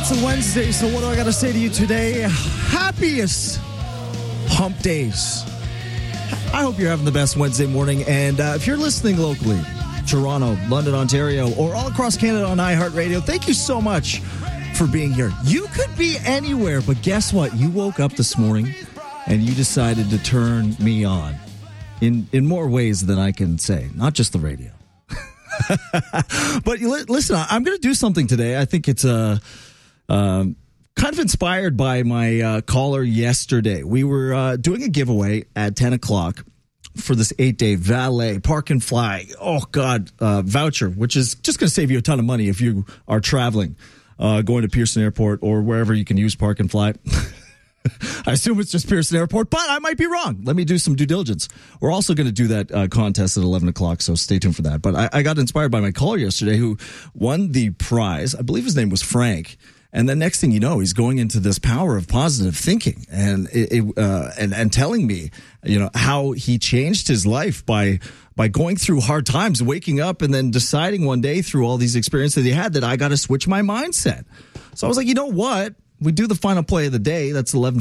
it's a Wednesday, so what do I got to say to you today? Happiest hump days. I hope you're having the best Wednesday morning, and if you're listening locally, Toronto, London, Ontario, or all across Canada on iHeartRadio, thank you so much for being here. You could be anywhere, but guess what? You woke up this morning and you decided to turn me on in more ways than I can say, not just the radio. But listen, I'm going to do something today. I think it's kind of inspired by my caller yesterday. We were doing a giveaway at 10 o'clock for this 8-day valet park and fly, voucher, which is just going to save you a ton of money if you are traveling, going to Pearson Airport or wherever you can use park and fly. I assume it's just Pearson Airport, but I might be wrong. Let me do some due diligence. We're also going to do that contest at 11 o'clock, so stay tuned for that. But I got inspired by my caller yesterday who won the prize. I believe his name was Frank. And then next thing you know, he's going into this power of positive thinking and telling me, how he changed his life by going through hard times, waking up and then deciding one day through all these experiences he had that I got to switch my mindset. So I was like, you know what? We do the final play of the day. That's 11:40